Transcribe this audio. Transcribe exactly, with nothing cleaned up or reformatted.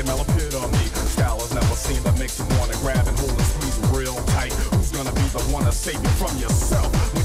female epitome. Style is never seen that makes you wanna grab and hold and squeeze real tight. Who's gonna be the one to save you from yourself?